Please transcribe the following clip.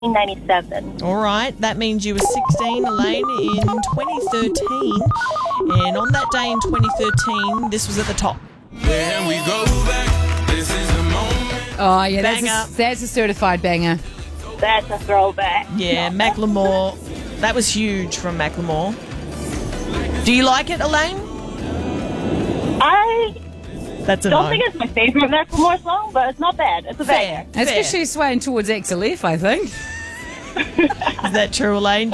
1997. All right, that means you were 16, Elaine, in 2013. And on that day in 2013, this was at the top. Then we go back. This is the moment. Oh, yeah, Banger. that's a certified banger. That's a throwback. Yeah, Macklemore. That was huge from Macklemore. Do you like it, Elaine? I That's a don't no. think it's my favorite Macklemore song, but it's not bad. It's a banger. Fair. Especially swaying towards XLF, I think. Is that true, Elaine?